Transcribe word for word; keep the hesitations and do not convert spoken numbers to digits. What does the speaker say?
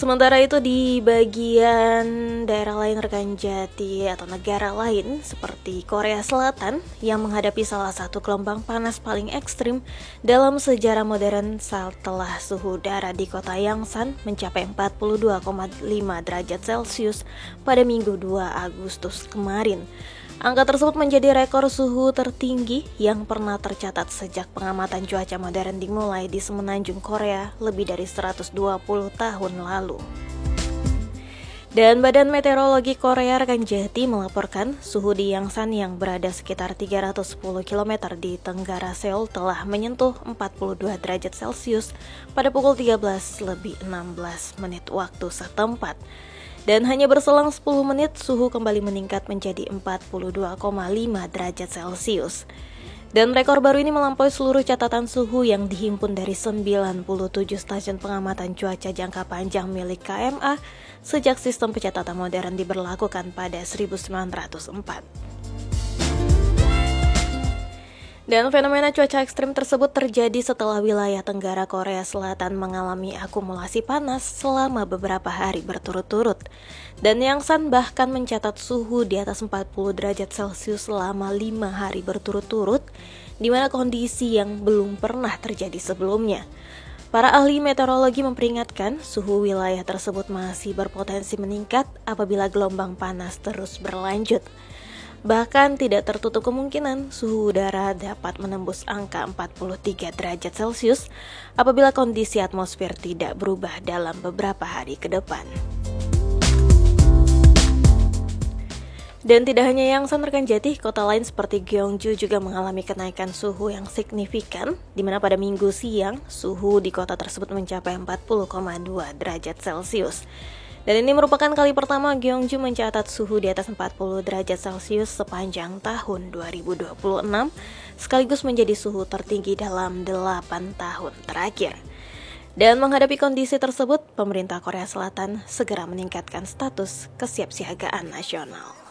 Sementara itu di bagian daerah lain rekan Jati atau negara lain seperti Korea Selatan yang menghadapi salah satu gelombang panas paling ekstrim dalam sejarah modern setelah suhu udara di kota Yangsan mencapai empat puluh dua koma lima derajat Celcius pada Minggu dua Agustus kemarin. Angka tersebut menjadi rekor suhu tertinggi yang pernah tercatat sejak pengamatan cuaca modern dimulai di semenanjung Korea lebih dari seratus dua puluh tahun lalu. Dan Badan Meteorologi Korea rekan Jati melaporkan suhu di Yangsan yang berada sekitar tiga ratus sepuluh kilometer di tenggara Seoul telah menyentuh empat puluh dua derajat Celcius pada pukul tiga belas lebih enam belas menit waktu setempat. Dan hanya berselang sepuluh menit suhu kembali meningkat menjadi empat puluh dua koma lima derajat Celcius. Dan rekor baru ini melampaui seluruh catatan suhu yang dihimpun dari sembilan puluh tujuh stasiun pengamatan cuaca jangka panjang milik K M A sejak sistem pencatatan modern diberlakukan pada seribu sembilan ratus empat. Dan fenomena cuaca ekstrim tersebut terjadi setelah wilayah Tenggara Korea Selatan mengalami akumulasi panas selama beberapa hari berturut-turut. Dan Yangsan bahkan mencatat suhu di atas empat puluh derajat Celcius selama lima hari berturut-turut, di mana kondisi yang belum pernah terjadi sebelumnya. Para ahli meteorologi memperingatkan suhu wilayah tersebut masih berpotensi meningkat apabila gelombang panas terus berlanjut. Bahkan tidak tertutup kemungkinan suhu udara dapat menembus angka empat puluh tiga derajat Celcius apabila kondisi atmosfer tidak berubah dalam beberapa hari ke depan. Dan tidak hanya Yangsan rekan Jati, kota lain seperti Gyeongju juga mengalami kenaikan suhu yang signifikan, di mana pada Minggu siang suhu di kota tersebut mencapai empat puluh koma dua derajat Celcius. Dan ini merupakan kali pertama Gyeongju mencatat suhu di atas empat puluh derajat Celcius sepanjang tahun dua ribu dua puluh enam, sekaligus menjadi suhu tertinggi dalam delapan tahun terakhir. Dan menghadapi kondisi tersebut, pemerintah Korea Selatan segera meningkatkan status kesiapsiagaan nasional.